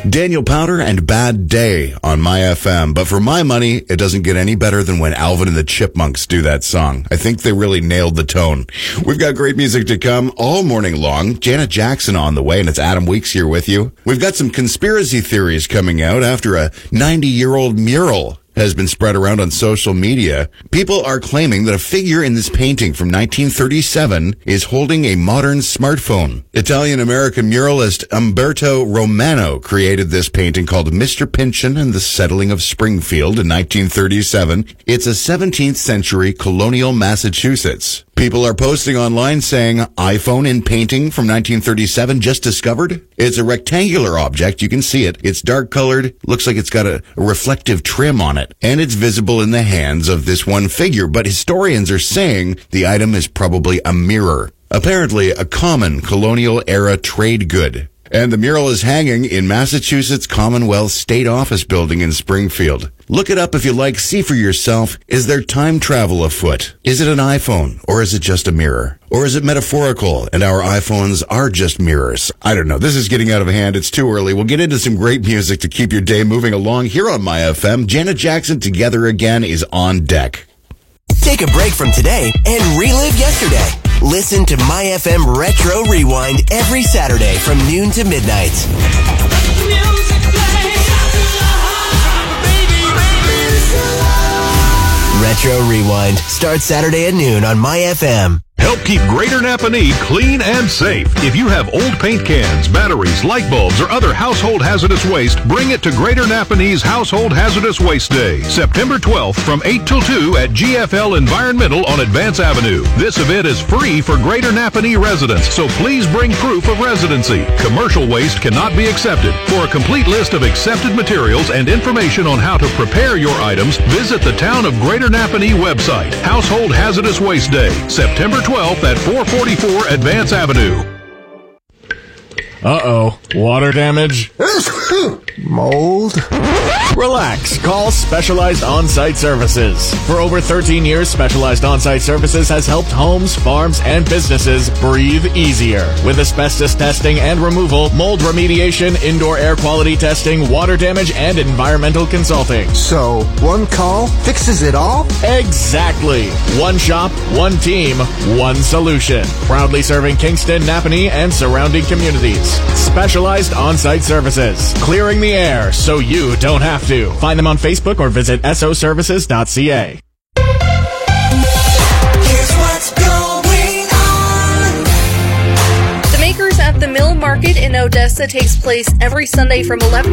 Daniel Powder and Bad Day on My FM. But for my money, it doesn't get any better than when Alvin and the Chipmunks do that song. I think they really nailed the tone. We've got great music to come all morning long. Janet Jackson on the way, and it's Adam Weeks here with you. We've got some conspiracy theories coming out after a 90-year-old mural has been spread around on social media. People are claiming that a figure in this painting from 1937 is holding a modern smartphone. Italian-American muralist Umberto Romano created this painting called Mr. Pynchon and the Settling of Springfield in 1937. It's a 17th century colonial Massachusetts. People are posting online saying, iPhone in painting from 1937 just discovered. It's a rectangular object. You can see it. It's dark colored. Looks like it's got a reflective trim on it. And it's visible in the hands of this one figure. But historians are saying the item is probably a mirror. Apparently a common colonial era trade good. And the mural is hanging in Massachusetts Commonwealth State Office Building in Springfield. Look it up if you like. See for yourself. Is there time travel afoot? Is it an iPhone? Or is it just a mirror? Or is it metaphorical and our iPhones are just mirrors? I don't know. This is getting out of hand. It's too early. We'll get into some great music to keep your day moving along here on My FM. Janet Jackson, Together Again, is on deck. Take a break from today and relive yesterday. Listen to My FM Retro Rewind every Saturday from noon to midnight. Retro Rewind starts Saturday at noon on My FM. Help keep Greater Napanee clean and safe. If you have old paint cans, batteries, light bulbs, or other household hazardous waste, bring it to Greater Napanee's Household Hazardous Waste Day, September 12th from 8 till 2 at GFL Environmental on Advance Avenue. This event is free for Greater Napanee residents, so please bring proof of residency. Commercial waste cannot be accepted. For a complete list of accepted materials and information on how to prepare your items, visit the Town of Greater Napanee website. Household Hazardous Waste Day, September 12th at 444 Advance Avenue. Uh-oh. Water damage? Mold? Relax. Call Specialized On-Site Services. For over 13 years, Specialized On-Site Services has helped homes, farms, and businesses breathe easier. With asbestos testing and removal, mold remediation, indoor air quality testing, water damage, and environmental consulting. So, one call fixes it all? Exactly. One shop, one team, one solution. Proudly serving Kingston, Napanee, and surrounding communities. Specialized On-Site Services. Clearing the air so you don't have to. Find them on Facebook or visit soservices.ca. Here's what's going on. The Makers at the Mill Market in Odessa takes place every Sunday from 11